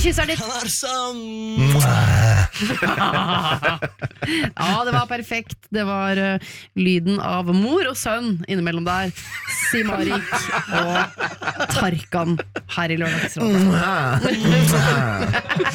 Kysser ditt. Han sånn. Ja, det var perfekt. Det var lyden av mor og sønn innimellom der. Simarik og Tarkan her i Lørdagsrådet.